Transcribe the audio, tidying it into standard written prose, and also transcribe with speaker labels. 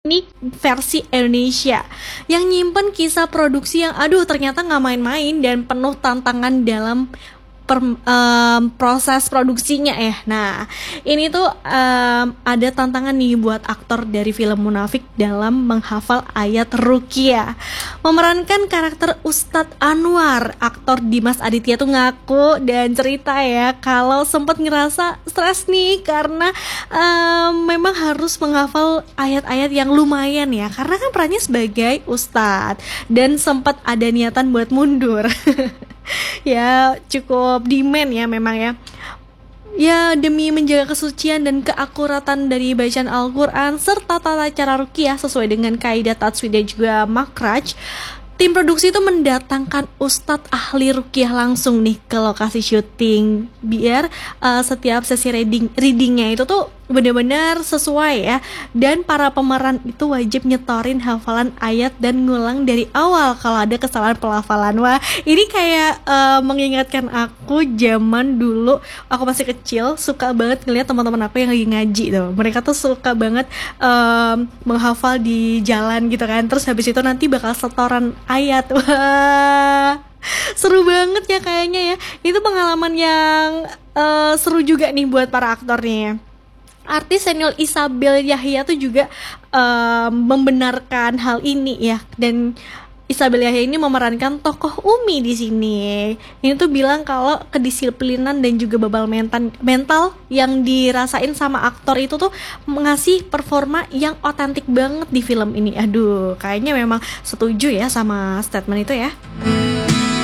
Speaker 1: nih versi Indonesia yang nyimpen kisah produksi yang ternyata nggak main-main dan penuh tantangan dalam proses produksinya ya. Nah, ini tuh ada tantangan nih buat aktor dari film Munafik dalam menghafal ayat Ruqyah. Memerankan karakter Ustadz Anwar, aktor Dimas Aditya tuh ngaku dan cerita ya kalau sempat ngerasa stres nih karena memang harus menghafal ayat-ayat yang lumayan ya, karena kan perannya sebagai Ustadz dan sempat ada niatan buat mundur. Ya cukup demand ya memang ya. Ya demi menjaga kesucian dan keakuratan dari bacaan Al-Quran serta tata cara ruqyah sesuai dengan kaidah tajwid dan juga makraj, tim produksi itu mendatangkan ustadz ahli ruqyah langsung nih ke lokasi syuting biar setiap sesi readingnya itu tuh benar-benar sesuai ya, dan para pemeran itu wajib nyetorin hafalan ayat dan ngulang dari awal kalau ada kesalahan pelafalan. Wah, ini kayak mengingatkan aku zaman dulu aku masih kecil, suka banget ngeliat teman-teman aku yang lagi ngaji tuh, mereka tuh suka banget menghafal di jalan gitu kan, terus habis itu nanti bakal setoran ayat. Wah, seru banget ya kayaknya ya. Itu pengalaman yang seru juga nih buat para aktornya. Artis senior Isabel Yahya tuh juga membenarkan hal ini ya, dan Isabel Yahya ini memerankan tokoh Umi di sini. Ini tuh bilang kalau kedisiplinan dan juga bebal mental yang dirasain sama aktor itu tuh mengasih performa yang otentik banget di film ini. Aduh, kayaknya memang setuju ya sama statement itu ya.